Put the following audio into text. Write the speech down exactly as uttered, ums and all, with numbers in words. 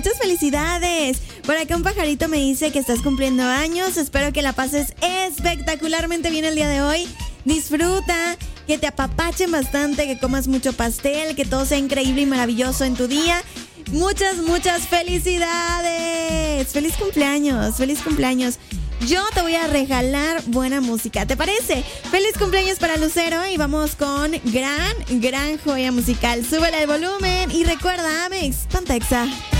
muchas felicidades. Por acá un pajarito me dice que estás cumpliendo años. Espero que la pases espectacularmente bien el día de hoy. Disfruta, que te apapachen bastante, que comas mucho pastel, que todo sea increíble y maravilloso en tu día. Muchas, muchas felicidades. Feliz cumpleaños, feliz cumpleaños. Yo te voy a regalar buena música, ¿te parece? Feliz cumpleaños para Lucero y vamos con gran, gran joya musical. Súbele el volumen y recuerda, Amex, Pontexa.